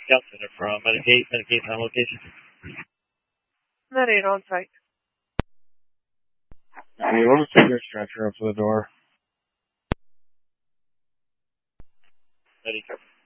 Scout Center from Medicate on location. Med-8 on site. Hey, what is your stretcher up to the door? Medicate.